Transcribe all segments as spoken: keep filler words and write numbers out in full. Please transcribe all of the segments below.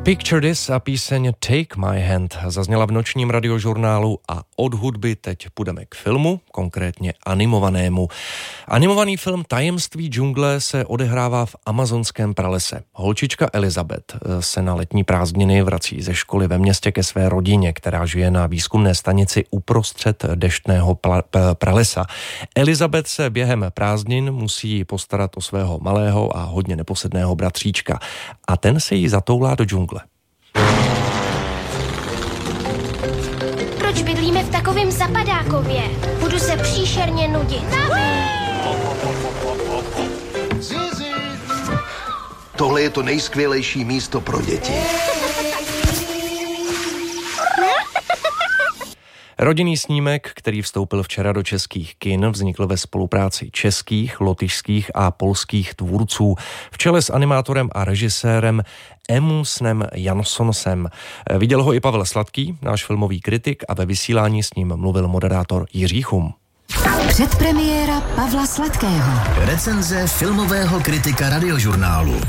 Picture This a píseň Take My Hand zazněla v nočním radiožurnálu a od hudby teď půjdeme k filmu, konkrétně animovanému. Animovaný film Tajemství džungle se odehrává v amazonském pralese. Holčička Elizabeth se na letní prázdniny vrací ze školy ve městě ke své rodině, která žije na výzkumné stanici uprostřed deštného pla- p- pralesa. Elizabeth se během prázdnin musí postarat o svého malého a hodně neposedného bratříčka a ten se jí zatoulá do džungle. Proč bydlíme v takovém zapadákově? Budu se příšerně nudit. Tohle je to nejskvělejší místo pro děti. Rodinný snímek, který vstoupil včera do českých kin, vznikl ve spolupráci českých, lotyšských a polských tvůrců v čele s animátorem a režisérem Emusem Janssonsem. Viděl ho i Pavel Sladký, náš filmový kritik, a ve vysílání s ním mluvil moderátor Jiří Chum. Předpremiéra Pavla Sladkého. Recenze filmového kritika Radiožurnálu.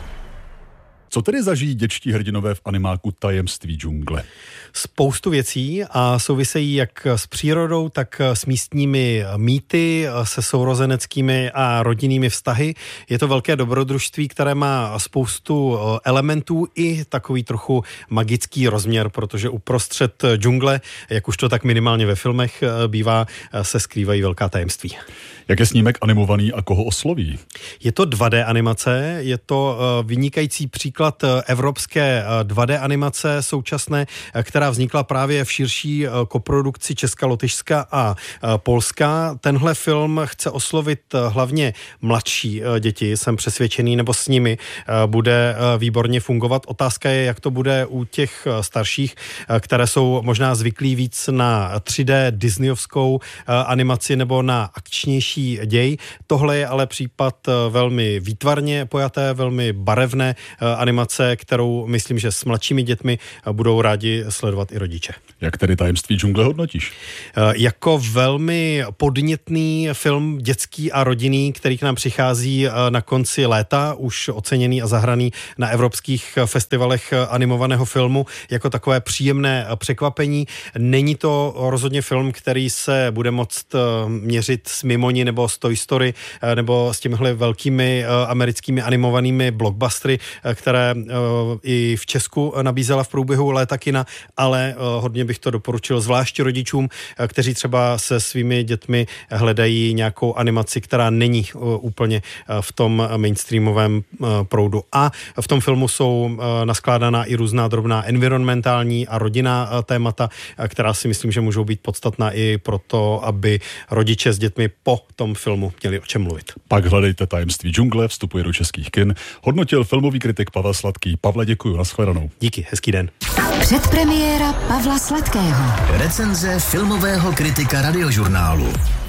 Co tedy zažijí dětští hrdinové v animáku Tajemství džungle? Spoustu věcí a souvisejí jak s přírodou, tak s místními mýty, se sourozeneckými a rodinnými vztahy. Je to velké dobrodružství, které má spoustu elementů i takový trochu magický rozměr, protože uprostřed džungle, jak už to tak minimálně ve filmech bývá, se skrývají velká tajemství. Jak je snímek animovaný a koho osloví? Je to dva dé animace, je to vynikající příklad evropské dva dé animace současné, která vznikla právě v širší koprodukci Česka, Lotyšska a Polska. Tenhle film chce oslovit hlavně mladší děti, jsem přesvědčený, nebo s nimi bude výborně fungovat. Otázka je, jak to bude u těch starších, které jsou možná zvyklí víc na tři dé disneyovskou animaci nebo na akčnější děj. Tohle je ale případ velmi výtvarně pojaté, velmi barevné animace, kterou myslím, že s mladšími dětmi budou rádi sledovat i rodiče. Jak tedy Tajemství džungle hodnotíš? Jako velmi podnětný film dětský a rodinný, který k nám přichází na konci léta, už oceněný a zahraný na evropských festivalech animovaného filmu, jako takové příjemné překvapení. Není to rozhodně film, který se bude moct měřit s Mimoni nebo s Toy Story nebo s těmihle velkými americkými animovanými blockbustery, které i v Česku nabízela v průběhu léta kina, ale hodně bych to doporučil zvláště rodičům, kteří třeba se svými dětmi hledají nějakou animaci, která není úplně v tom mainstreamovém proudu. A v tom filmu jsou naskládaná i různá drobná environmentální a rodinná témata, která si myslím, že můžou být podstatná i pro to, aby rodiče s dětmi po tom filmu měli o čem mluvit. Pak hledejte Tajemství džungle, vstupuje do českých kin. Hodnotil filmový kritik Pavel Sladký. Pavle, děkuji, nashledanou. Díky, hezký den. Předpremiéra Pavla Sladkého. Recenze filmového kritika Radiožurnálu.